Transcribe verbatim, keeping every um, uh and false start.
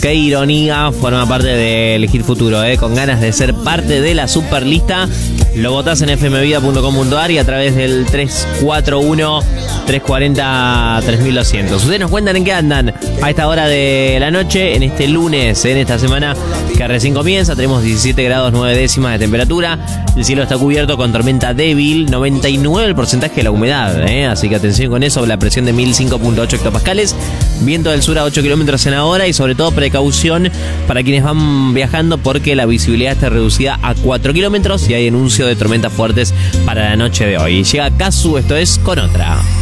Qué ironía, forma parte de Elegir Futuro, ¿eh? Con ganas de ser parte de la superlista. Lo votás en f m vida punto com punto a r y a través del tres cuatro uno, tres cuatro cero, tres mil doscientos. Ustedes nos cuentan en qué andan a esta hora de la noche, en este lunes, en esta semana que recién comienza. Tenemos diecisiete grados nueve décimas de temperatura. El cielo está cubierto con tormenta débil, noventa y nueve el porcentaje de la humedad, ¿eh? Así que atención con eso, la presión de mil cinco punto ocho hectopascales, viento del sur a ocho kilómetros en la hora y sobre todo precaución para quienes van viajando porque la visibilidad está reducida a cuatro kilómetros y hay anuncio de tormentas fuertes para la noche de hoy. Llega Casu, esto es Con Otra.